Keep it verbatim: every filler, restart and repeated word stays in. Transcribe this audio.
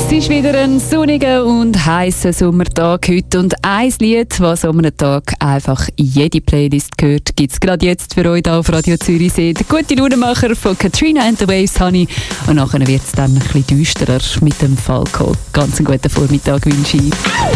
Es ist wieder ein sonniger und heißer Sommertag heute und ein Lied, was an einem Tag einfach in jede Playlist gehört, gibt es gerade jetzt für euch hier auf Radio Zürichsee. Der gute Launenmacher von Katrina and the Waves, Honey. Und nachher wird es dann ein bisschen düsterer mit dem Falco. Ganz einen guten Vormittag wünsche ich.